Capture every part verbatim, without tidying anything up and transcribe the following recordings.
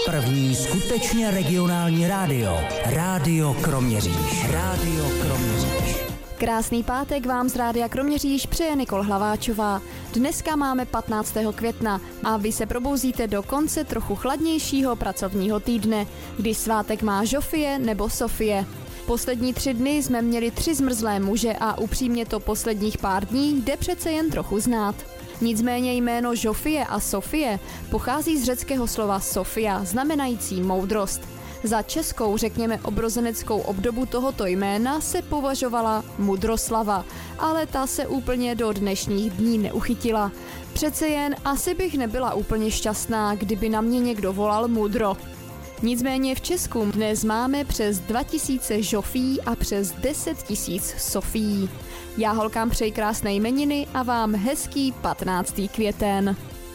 První skutečně regionální rádio. Rádio Kroměříž. Rádio Kroměříž. Krásný pátek vám z Rádia Kroměříž přeje Nikol Hlaváčová. Dneska máme patnáctého května a vy se probouzíte do konce trochu chladnějšího pracovního týdne, kdy svátek má Žofie nebo Sofie. Poslední tři dny jsme měli tři zmrzlé muže a upřímně to posledních pár dní jde přece jen trochu znát. Nicméně jméno Žofie a Sofie pochází z řeckého slova Sofia, znamenající moudrost. Za českou, řekněme obrozeneckou obdobu tohoto jména se považovala Mudroslava, ale ta se úplně do dnešních dní neuchytila. Přece jen asi bych nebyla úplně šťastná, kdyby na mě někdo volal Mudro. Nicméně v Česku dnes máme přes dva tisíce Žofí a přes deset tisíc Sofií. Já holkám přeji krásné jmeniny a vám hezký patnáctý květen.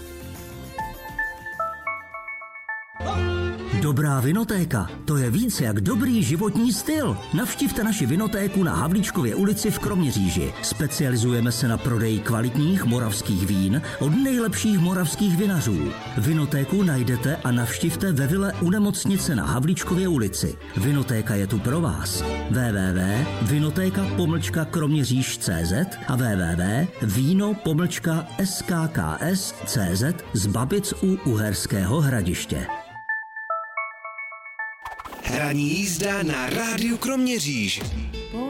Dobrá vinotéka, to je víc jak dobrý životní styl. Navštivte naši vinotéku na Havlíčkově ulici v Kroměříži. Specializujeme se na prodej kvalitních moravských vín od nejlepších moravských vinařů. Vinotéku najdete a navštivte ve vile u nemocnice na Havlíčkově ulici. Vinotéka je tu pro vás. w w w tečka vinotéka pomlčka kroměříž tečka cé zet a w w w tečka víno pomlčka s k k s tečka cé zet z Babic u Uherského Hradiště. Ranní jízda na Rádiu Kroměříž.